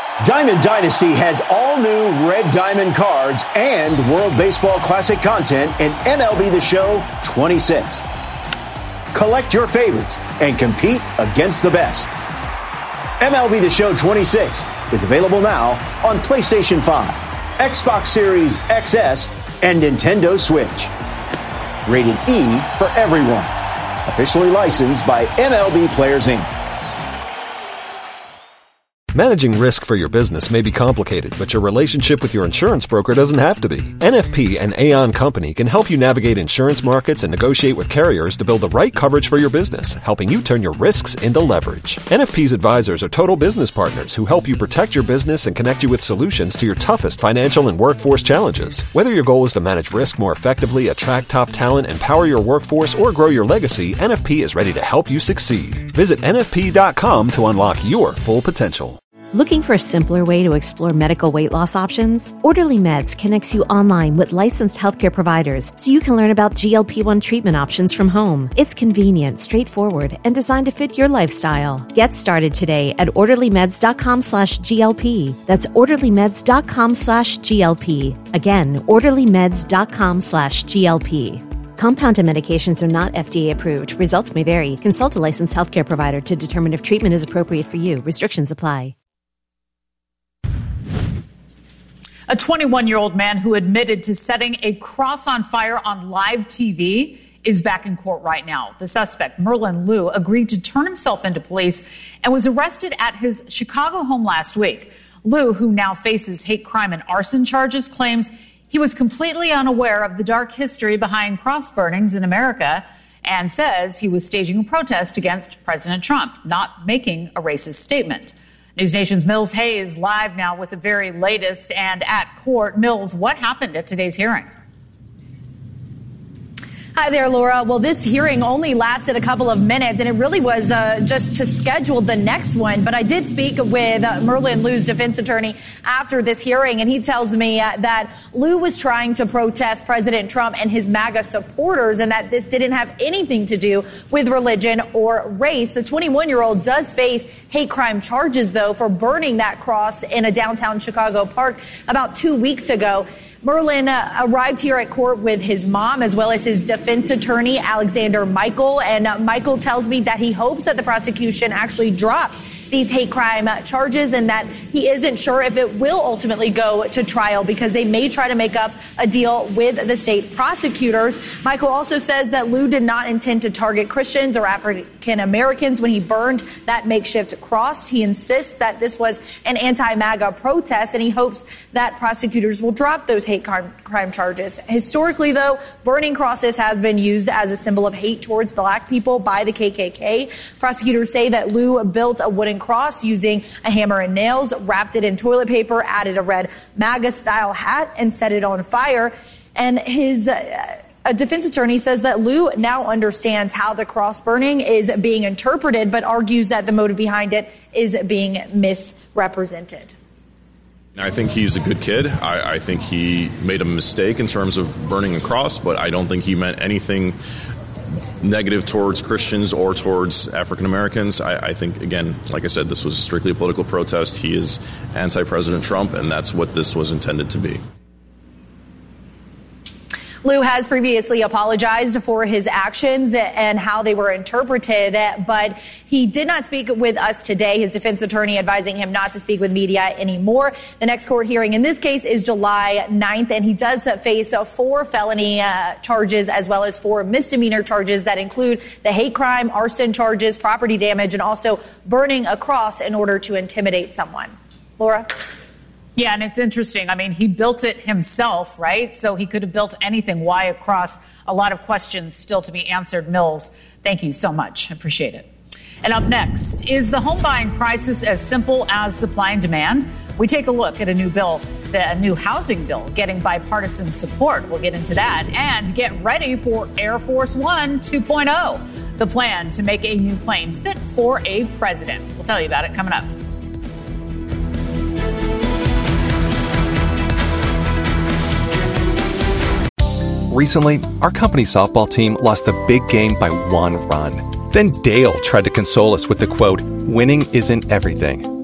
Diamond Dynasty has all new Red Diamond cards and World Baseball Classic content in MLB The Show 26. Collect your favorites and compete against the best. MLB The Show 26 is available now on PlayStation 5, Xbox Series XS, and Nintendo Switch. Rated E for everyone. Officially licensed by MLB Players Inc. Managing risk for your business may be complicated, but your relationship with your insurance broker doesn't have to be. NFP and Aon Company can help you navigate insurance markets and negotiate with carriers to build the right coverage for your business, helping you turn your risks into leverage. NFP's advisors are total business partners who help you protect your business and connect you with solutions to your toughest financial and workforce challenges. Whether your goal is to manage risk more effectively, attract top talent, empower your workforce, or grow your legacy, NFP is ready to help you succeed. Visit NFP.com to unlock your full potential. Looking for a simpler way to explore medical weight loss options? Orderly Meds connects you online with licensed healthcare providers so you can learn about GLP-1 treatment options from home. It's convenient, straightforward, and designed to fit your lifestyle. Get started today at orderlymeds.com/GLP. That's orderlymeds.com/GLP. Again, orderlymeds.com/GLP. Compounded medications are not FDA approved. Results may vary. Consult a licensed healthcare provider to determine if treatment is appropriate for you. Restrictions apply. A 21-year-old man who admitted to setting a cross on fire on live TV is back in court right now. The suspect, Merlin Liu, agreed to turn himself into police and was arrested at his Chicago home last week. Liu, who now faces hate crime and arson charges, claims he was completely unaware of the dark history behind cross burnings in America and says he was staging a protest against President Trump, not making a racist statement. News Nation's Mills Hay is live now with the very latest and at court. Mills, what happened at today's hearing? Hi there, Laura. Well, this hearing only lasted a couple of minutes, and it really was just to schedule the next one. But I did speak with Merlin Liu's defense attorney after this hearing, and he tells me that Liu was trying to protest President Trump and his MAGA supporters, and that this didn't have anything to do with religion or race. The 21-year-old does face hate crime charges, though, for burning that cross in a downtown Chicago park about 2 weeks ago. Merlin arrived here at court with his mom as well as his defense attorney, Alexander Michael. And Michael tells me that he hopes that the prosecution actually drops these hate crime charges and that he isn't sure if it will ultimately go to trial because they may try to make up a deal with the state prosecutors. Michael also says that Liu did not intend to target Christians or African Americans when he burned that makeshift cross. He insists that this was an anti-MAGA protest, and he hopes that prosecutors will drop those hate crime charges. Historically, though, burning crosses has been used as a symbol of hate towards black people by the KKK. Prosecutors say that Liu built a wooden cross using a hammer and nails, wrapped it in toilet paper, added a red MAGA-style hat, and set it on fire. And his a defense attorney says that Liu now understands how the cross burning is being interpreted, but argues that the motive behind it is being misrepresented. I think he's a good kid. I think he made a mistake in terms of burning a cross, but I don't think he meant anything negative towards Christians or towards African Americans. I think, again, like I said, this was strictly a political protest. He is anti-President Trump, and that's what this was intended to be. Liu has previously apologized for his actions and how they were interpreted, but he did not speak with us today. His defense attorney advising him not to speak with media anymore. The next court hearing in this case is July 9th, and he does face 4 felony charges as well as 4 misdemeanor charges that include the hate crime, arson charges, property damage, and also burning a cross in order to intimidate someone. Laura? Yeah, and it's interesting. I mean, he built it himself, right? So he could have built anything. Why a cross? A lot of questions still to be answered. Mills, thank you so much. Appreciate it. And up next, is the home buying crisis as simple as supply and demand? We take a look at a new bill, the new housing bill, getting bipartisan support. We'll get into that and get ready for Air Force One 2.0, the plan to make a new plane fit for a president. We'll tell you about it coming up. Recently, our company's softball team lost the big game by 1 run. Then Dale tried to console us with the quote, "Winning isn't everything."